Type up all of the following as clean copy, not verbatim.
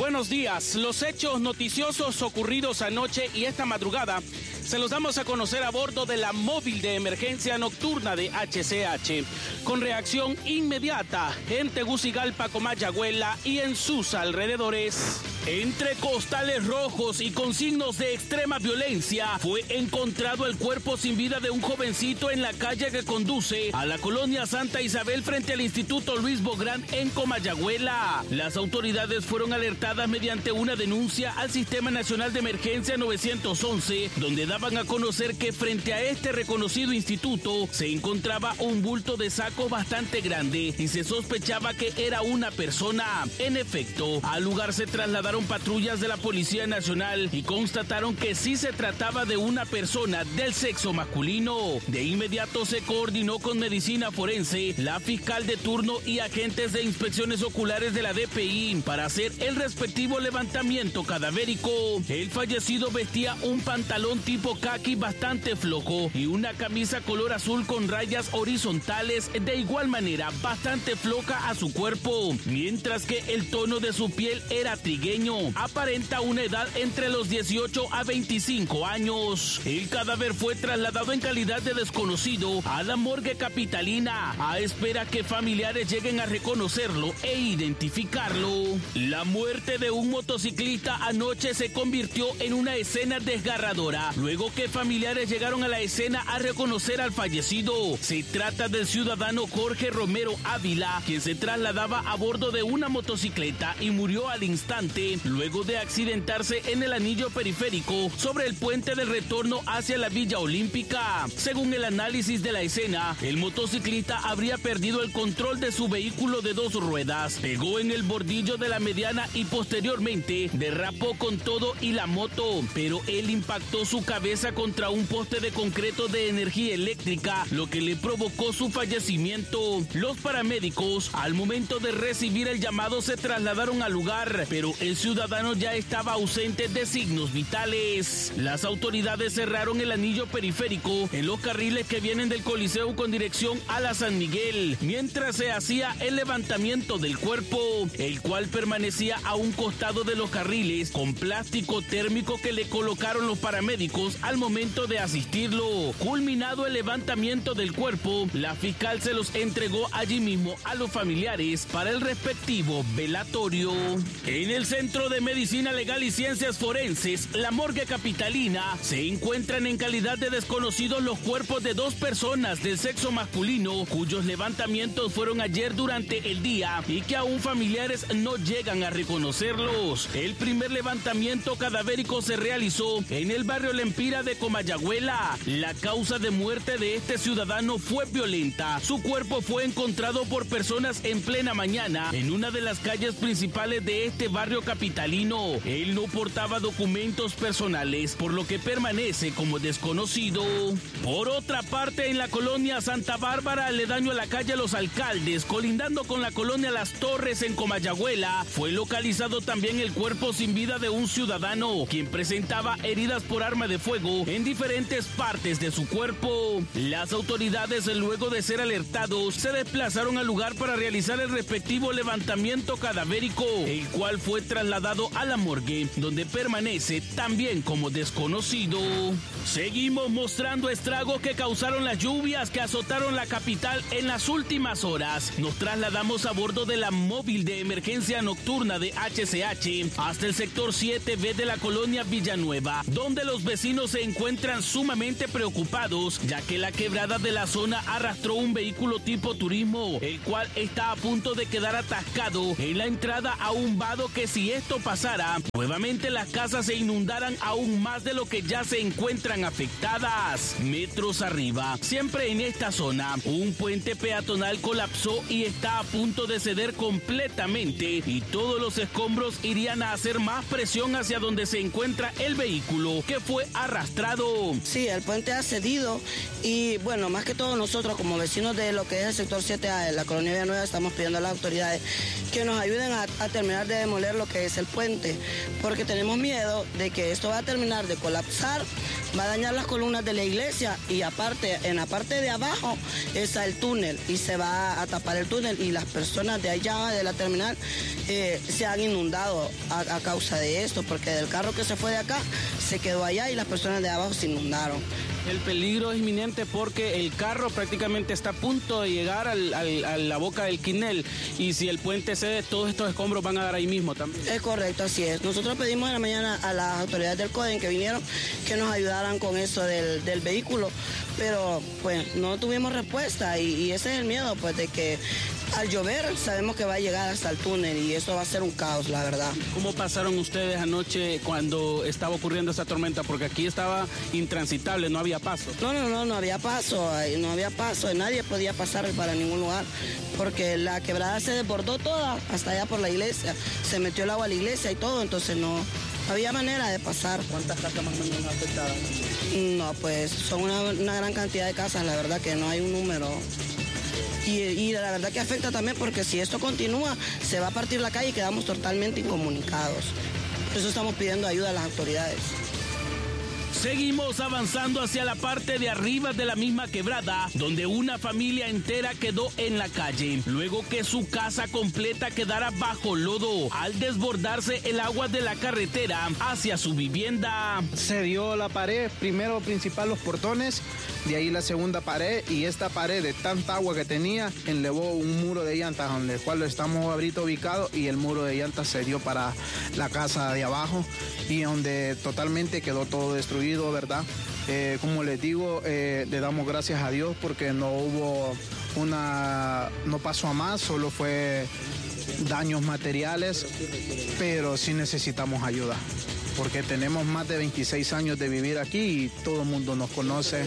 Buenos días. Los hechos noticiosos ocurridos anoche y esta madrugada se los damos a conocer a bordo de la móvil de emergencia nocturna de HCH. Con reacción inmediata en Tegucigalpa, Comayagüela y en sus alrededores. Entre costales rojos y con signos de extrema violencia, fue encontrado el cuerpo sin vida de un jovencito en la calle que conduce a la colonia Santa Isabel frente al Instituto Luis Bográn en Comayagüela. Las autoridades fueron alertadas mediante una denuncia al Sistema Nacional de Emergencia 911, donde daban a conocer que frente a este reconocido instituto se encontraba un bulto de sacos bastante grande y se sospechaba que era una persona. En efecto, al lugar se trasladaron patrullas de la Policía Nacional y constataron que sí se trataba de una persona del sexo masculino. De inmediato se coordinó con medicina forense, la fiscal de turno y agentes de inspecciones oculares de la DPI para hacer el respectivo levantamiento cadavérico. El fallecido vestía un pantalón tipo caqui bastante flojo y una camisa color azul con rayas horizontales de igual manera bastante floja a su cuerpo, mientras que el tono de su piel era trigueño. Aparenta una edad entre los 18 a 25 años. El cadáver fue trasladado en calidad de desconocido a la morgue capitalina, a espera que familiares lleguen a reconocerlo e identificarlo. La muerte de un motociclista anoche se convirtió en una escena desgarradora, luego que familiares llegaron a la escena a reconocer al fallecido. Se trata del ciudadano Jorge Romero Ávila, quien se trasladaba a bordo de una motocicleta y murió al instante luego de accidentarse en el anillo periférico sobre el puente del retorno hacia la Villa Olímpica. Según el análisis de la escena, el motociclista habría perdido el control de su vehículo de dos ruedas, pegó en el bordillo de la mediana y posteriormente derrapó con todo y la moto, pero él impactó su cabeza contra un poste de concreto de energía eléctrica, lo que le provocó su fallecimiento. Los paramédicos, al momento de recibir el llamado, se trasladaron al lugar, pero el ciudadano ya estaba ausente de signos vitales. Las autoridades cerraron el anillo periférico en los carriles que vienen del Coliseo con dirección a la San Miguel, mientras se hacía el levantamiento del cuerpo, el cual permanecía a un costado de los carriles con plástico térmico que le colocaron los paramédicos al momento de asistirlo. Culminado el levantamiento del cuerpo, la fiscal se los entregó allí mismo a los familiares para el respectivo velatorio. En el Centro de Medicina Legal y Ciencias Forenses, la morgue capitalina, se encuentran en calidad de desconocidos los cuerpos de dos personas del sexo masculino cuyos levantamientos fueron ayer durante el día y que aún familiares no llegan a reconocerlos. El primer levantamiento cadavérico se realizó en el barrio Lempira de Comayagüela. La causa de muerte de este ciudadano fue violenta. Su cuerpo fue encontrado por personas en plena mañana en una de las calles principales de este barrio capitalino. Él no portaba documentos personales, por lo que permanece como desconocido. Por otra parte, en la colonia Santa Bárbara, aledaño a la calle Los Alcaldes, colindando con la colonia Las Torres en Comayagüela, fue localizado también el cuerpo sin vida de un ciudadano, quien presentaba heridas por arma de fuego en diferentes partes de su cuerpo. Las autoridades, luego de ser alertados, se desplazaron al lugar para realizar el respectivo levantamiento cadavérico, el cual fue trasladado a la morgue, donde permanece también como desconocido. Seguimos mostrando estragos que causaron las lluvias que azotaron la capital en las últimas horas. Nos trasladamos a bordo de la móvil de emergencia nocturna de HCH hasta el sector 7B de la colonia Villanueva, donde los vecinos se encuentran sumamente preocupados, ya que la quebrada de la zona arrastró un vehículo tipo turismo, el cual está a punto de quedar atascado en la entrada a un vado que, si esto pasara, nuevamente las casas se inundarán aún más de lo que ya se encuentran afectadas. Metros arriba, siempre en esta zona, un puente peatonal colapsó y está a punto de ceder completamente, y todos los escombros irían a hacer más presión hacia donde se encuentra el vehículo que fue arrastrado. Sí, el puente ha cedido y bueno, más que todo nosotros como vecinos de lo que es el sector 7A de la colonia Villanueva estamos pidiendo a las autoridades que nos ayuden a terminar de demoler lo que es el puente, porque tenemos miedo de que esto va a terminar de colapsar va a dañar las columnas de la iglesia y aparte, en la parte de abajo está el túnel y se va a tapar el túnel y las personas de allá, de la terminal, se han inundado a causa de esto, porque del carro que se fue de acá se quedó allá y las personas de abajo se inundaron. El peligro es inminente porque el carro prácticamente está a punto de llegar a la boca del Quinel y si el puente cede, todos estos escombros van a dar ahí mismo también. Es correcto, así es. Nosotros pedimos en la mañana a las autoridades del CODEN que vinieron que nos ayudaran con eso del vehículo, pero pues no tuvimos respuesta y ese es el miedo, pues de que al llover sabemos que va a llegar hasta el túnel y eso va a ser un caos, la verdad. ¿Cómo pasaron ustedes anoche cuando estaba ocurriendo esa tormenta? Porque aquí estaba intransitable, no había paso. No había paso, nadie podía pasar para ningún lugar, porque la quebrada se desbordó toda, hasta allá por la iglesia, se metió el agua a la iglesia y todo, entonces no había manera de pasar. ¿Cuántas casas más o menos afectadas? No, pues son una gran cantidad de casas, la verdad que no hay un número. Y la verdad que afecta también porque si esto continúa, se va a partir la calle y quedamos totalmente incomunicados. Por eso estamos pidiendo ayuda a las autoridades. Seguimos avanzando hacia la parte de arriba de la misma quebrada, donde una familia entera quedó en la calle, luego que su casa completa quedara bajo lodo, al desbordarse el agua de la carretera hacia su vivienda. Se dio la pared, primero principal los portones, de ahí la segunda pared, y esta pared de tanta agua que tenía, enlevó un muro de llantas, donde el cual estamos ahorita ubicados, y el muro de llantas se dio para la casa de abajo, y donde totalmente quedó todo destruido, ¿verdad? Como les digo, le damos gracias a Dios porque no pasó a más, solo fue daños materiales, pero sí necesitamos ayuda, porque tenemos más de 26 años de vivir aquí y todo el mundo nos conoce.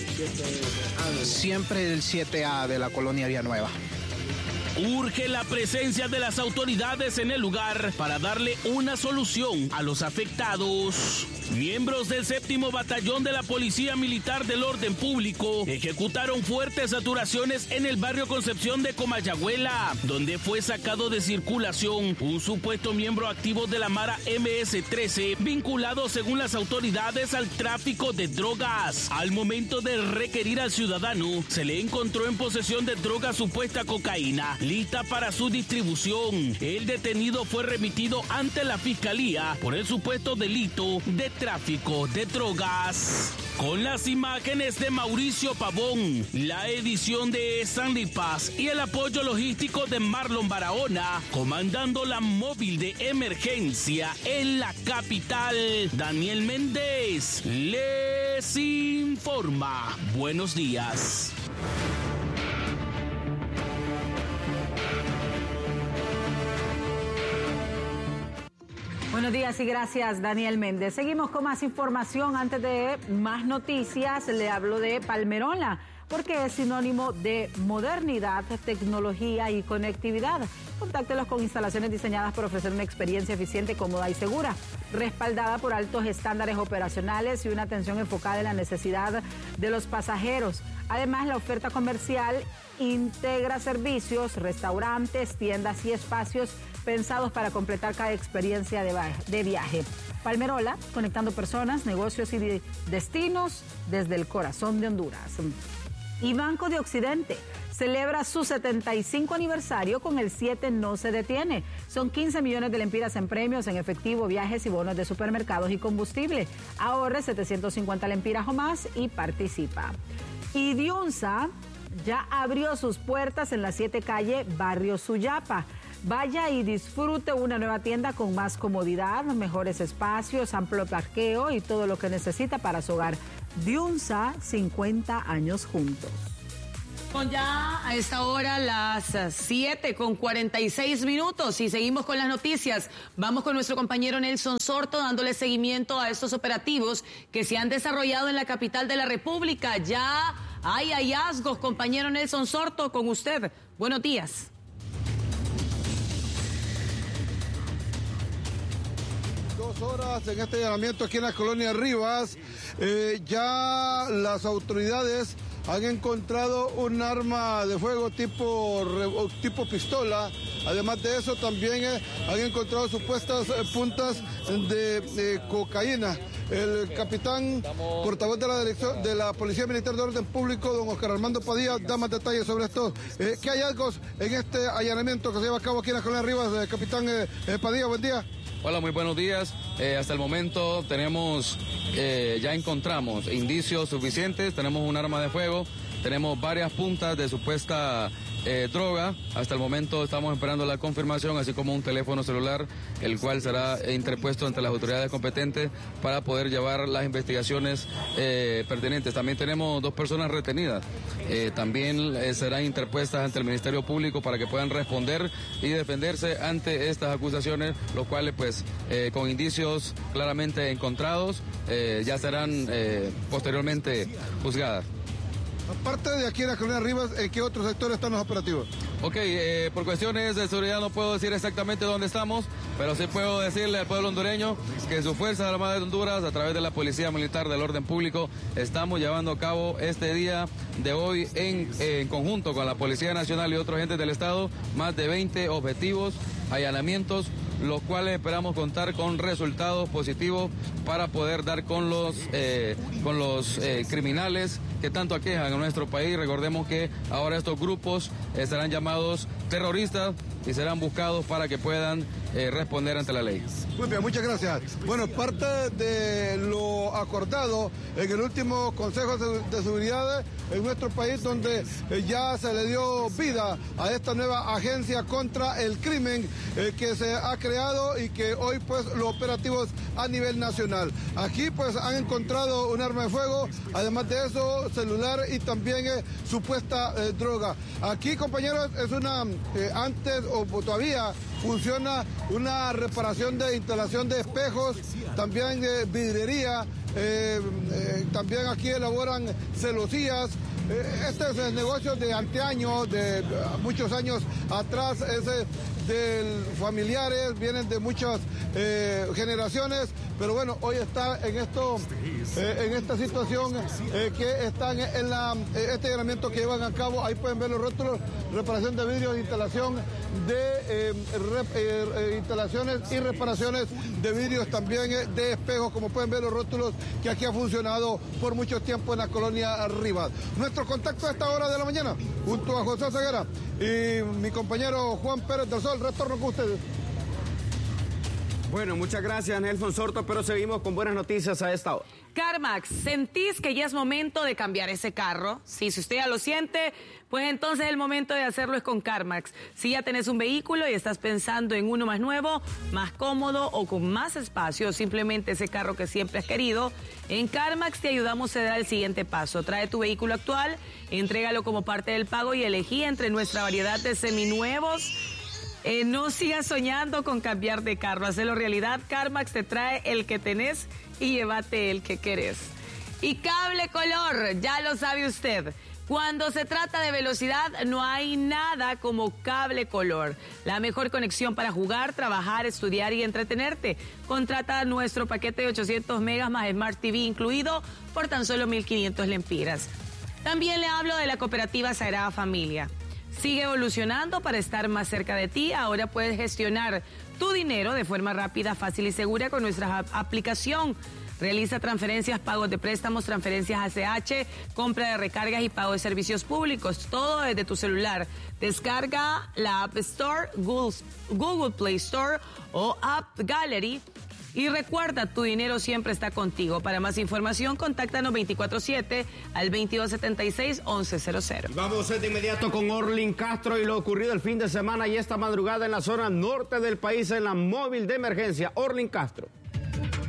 Siempre el 7A de la colonia Villanueva. Urge la presencia de las autoridades en el lugar para darle una solución a los afectados. Miembros del 7º Batallón de la Policía Militar del Orden Público ejecutaron fuertes saturaciones en el barrio Concepción de Comayagüela, donde fue sacado de circulación un supuesto miembro activo de la Mara MS-13, vinculado según las autoridades al tráfico de drogas. Al momento de requerir al ciudadano, se le encontró en posesión de droga supuesta cocaína, lista para su distribución. El detenido fue remitido ante la Fiscalía por el supuesto delito de tráfico de drogas. Con las imágenes de Mauricio Pavón, la edición de Sandy Paz y el apoyo logístico de Marlon Barahona, comandando la móvil de emergencia en la capital, Daniel Méndez les informa. Buenos días. Buenos días y gracias, Daniel Méndez. Seguimos con más información. Antes de más noticias, le hablo de Palmerola, porque es sinónimo de modernidad, tecnología y conectividad. Contáctelos con instalaciones diseñadas para ofrecer una experiencia eficiente, cómoda y segura, respaldada por altos estándares operacionales y una atención enfocada en la necesidad de los pasajeros. Además, la oferta comercial integra servicios, restaurantes, tiendas y espacios pensados para completar cada experiencia de viaje. Palmerola, conectando personas, negocios y destinos desde el corazón de Honduras. Y Banco de Occidente celebra su 75 aniversario con el 7 no se detiene. Son 15 millones de lempiras en premios en efectivo, viajes y bonos de supermercados y combustible. Ahorre 750 lempiras o más y participa. Y Diunsa ya abrió sus puertas en la 7 calle Barrio Suyapa. Vaya y disfrute una nueva tienda con más comodidad, mejores espacios, amplio parqueo y todo lo que necesita para su hogar. Diunsa, 50 años juntos. Son ya a esta hora las 7:46 y seguimos con las noticias. Vamos con nuestro compañero Nelson Sorto dándole seguimiento a estos operativos que se han desarrollado en la capital de la República. Ya hay hallazgos, compañero Nelson Sorto, con usted. Buenos días. Horas en este allanamiento aquí en la colonia Rivas. Ya las autoridades han encontrado un arma de fuego tipo pistola. Además de eso también han encontrado supuestas puntas de cocaína. el capitán portavoz de la Policía Militar de Orden Público, don Oscar Armando Padilla, da más detalles sobre esto. ¿Qué hallazgos en este allanamiento que se lleva a cabo aquí en la Colonia Rivas? Capitán Padilla, buen día. Hola, muy buenos días. Hasta el momento ya encontramos indicios suficientes, tenemos un arma de fuego, tenemos varias puntas de supuesta droga. Hasta el momento estamos esperando la confirmación, así como un teléfono celular, el cual será interpuesto ante las autoridades competentes para poder llevar las investigaciones pertinentes. También tenemos 2 personas retenidas. También serán interpuestas ante el Ministerio Público para que puedan responder y defenderse ante estas acusaciones, los cuales pues con indicios claramente encontrados ya serán posteriormente juzgadas. Aparte de aquí en la Colonia Rivas, ¿en qué otros sectores están los operativos? Ok, por cuestiones de seguridad no puedo decir exactamente dónde estamos, pero sí puedo decirle al pueblo hondureño que sus Fuerzas Armadas de Honduras, a través de la Policía Militar del Orden Público, estamos llevando a cabo este día de hoy en conjunto con la Policía Nacional y otros agentes del Estado, más de 20 objetivos, allanamientos, los cuales esperamos contar con resultados positivos para poder dar con los criminales que tanto aquejan a nuestro país. Recordemos que ahora estos grupos serán llamados terroristas y serán buscados para que puedan responder ante la ley. Muy bien, muchas gracias. Bueno, parte de lo acordado en el último Consejo de Seguridad en nuestro país, donde ya se le dio vida a esta nueva agencia contra el crimen que se ha creado y que hoy pues los operativos a nivel nacional. Aquí pues han encontrado un arma de fuego, además de eso celular y también supuesta droga. Aquí, compañeros, es una antes o todavía funciona una reparación de instalación de espejos, también de vidriería, también aquí elaboran celosías. Este es el negocio de anteaño, de muchos años atrás, es de familiares, vienen de muchas generaciones, pero bueno, hoy está en esta situación que están en este allanamiento que llevan a cabo. Ahí pueden ver los rótulos, reparación de vidrios, instalación de instalaciones y reparaciones de vidrios, también de espejos, como pueden ver los rótulos que aquí ha funcionado por mucho tiempo en la Colonia Rivas. Nuestro contacto a esta hora de la mañana, junto a José Ceguera y mi compañero Juan Pérez del Sol. Retorno con ustedes. Bueno, muchas gracias, Nelson Sorto, pero seguimos con buenas noticias a esta hora. CarMax, ¿sentís que ya es momento de cambiar ese carro? Sí, si usted ya lo siente, pues entonces el momento de hacerlo es con CarMax. Si ya tenés un vehículo y estás pensando en uno más nuevo, más cómodo o con más espacio, simplemente ese carro que siempre has querido, en CarMax te ayudamos a dar el siguiente paso. Trae tu vehículo actual, entrégalo como parte del pago y elegí entre nuestra variedad de seminuevos. No sigas soñando con cambiar de carro, hacelo realidad. CarMax te trae el que tenés y llévate el que querés. Y Cable Color, ya lo sabe usted. Cuando se trata de velocidad, no hay nada como Cable Color. La mejor conexión para jugar, trabajar, estudiar y entretenerte. Contrata nuestro paquete de 800 megas más Smart TV incluido por tan solo 1.500 lempiras. También le hablo de la cooperativa Sagrada Familia. Sigue evolucionando para estar más cerca de ti. Ahora puedes gestionar tu dinero de forma rápida, fácil y segura con nuestra aplicación. Realiza transferencias, pagos de préstamos, transferencias ACH, compra de recargas y pago de servicios públicos. Todo desde tu celular. Descarga la App Store, Google Play Store o App Gallery. Y recuerda, tu dinero siempre está contigo. Para más información, contáctanos 24/7 al 2276-1100. Vamos de inmediato con Orlin Castro y lo ocurrido el fin de semana y esta madrugada en la zona norte del país en la móvil de emergencia. Orlin Castro.